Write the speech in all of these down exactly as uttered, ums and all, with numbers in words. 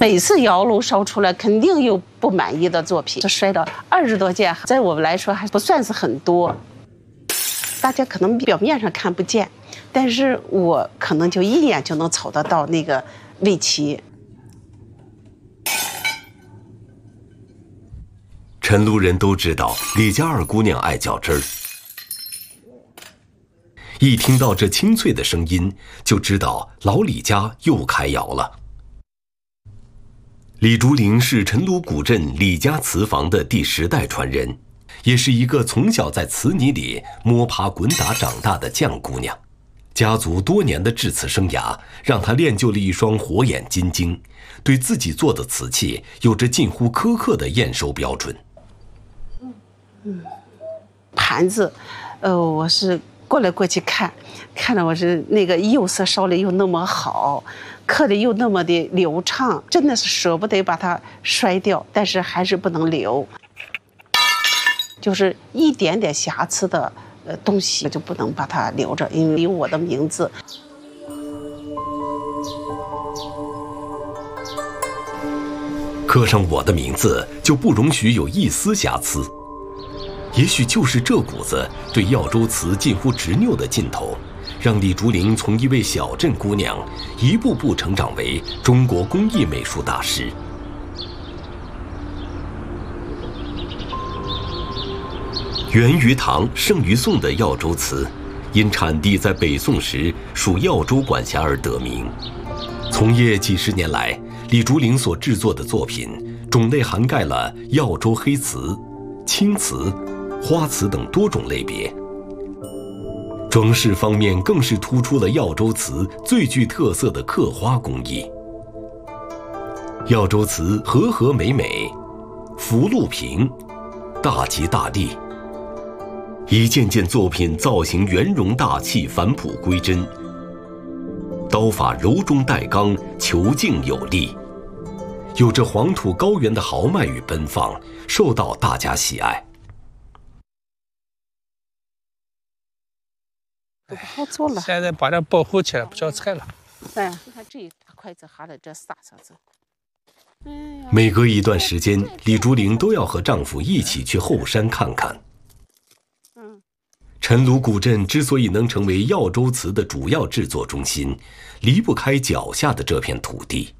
每次窑炉烧出来，肯定有不满意的作品。这摔了二十多件，在我们来说还不算是很多。大家可能表面上看不见，但是我可能就一眼就能瞅得到那个魏齐。 陈卢人都知道李家二姑娘爱较真儿，一听到这清脆的声音，就知道老李家又开窑了。李竹林是陈卢古镇李家瓷房的第十代传人，也是一个从小在瓷泥里摸爬滚打长大的犟姑娘。家族多年的制瓷生涯，让她练就了一双火眼金睛，对自己做的瓷器有着近乎苛刻的验收标准。 嗯，盘子，呃，我是过来过去看，看了我是那个釉色烧的又那么好，刻的又那么的流畅，真的是舍不得把它摔掉，但是还是不能留，就是一点点瑕疵的呃东西就不能把它留着，因为有我的名字。 刻上我的名字，就不容许有一丝瑕疵。也许就是这股子对耀州瓷近乎执拗的劲头，让李竹林从一位小镇姑娘一步步成长为中国工艺美术大师。源于唐盛于宋的耀州瓷，因产地在北宋时属耀州管辖而得名。从业几十年来，李竹林所制作的作品种类涵盖了耀州黑瓷、青瓷、花瓷等多种类别。装饰方面更是突出了耀州瓷最具特色的刻花工艺。耀州瓷和和美美，福禄平，大吉大利。一件件作品造型圆融大气，返璞归真，刀法柔中带刚，遒劲有力，有着黄土高原的豪迈与奔放，受到大家喜爱。 都不好做了， 现在把它保护起来，不叫菜了。 哎，你看这一大筷子下来这撒撒子。哎呀， 每隔一段时间，李竹林都要和丈夫一起去后山看看。 嗯， 陈卢古镇之所以能成为耀州瓷的主要制作中心，离不开脚下的这片土地。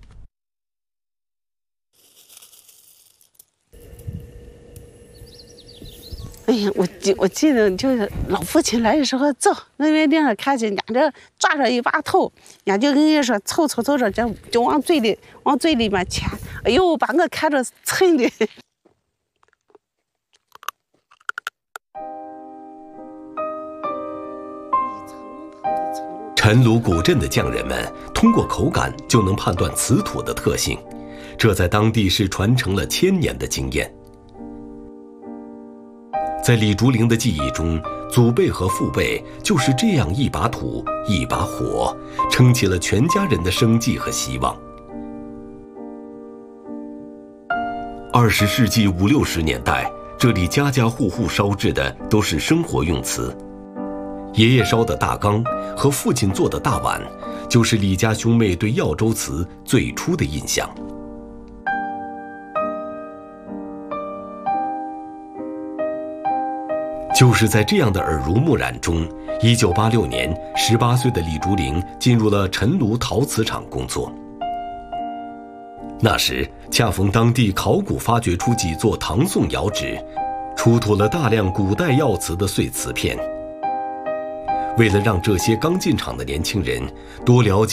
哎呀，我记我记得就是老父亲来的时候，走那边地上看见人家这抓着一把头，人家就跟人家说凑凑凑着，就就往嘴里往嘴里面掐，哎呦，把我看着蹭的。 陈卢古镇的匠人们通过口感就能判断瓷土的特性，这在当地是传承了千年的经验。在李竹林的记忆中，祖辈和父辈就是这样一把土一把火，撑起了全家人的生计和希望。二十世纪五六十年代，这里家家户户烧制的都是生活用瓷，爷爷烧的大缸和父亲做的大碗，就是李家兄妹对耀州瓷最初的印象。就是在这样的耳濡目染中，一九八六年，十八岁的李竹林进入了陈卢陶瓷厂工作。那时恰逢当地考古发掘出几座唐宋窑址，出土了大量古代耀瓷的碎瓷片。为了让这些刚进厂的年轻人多了解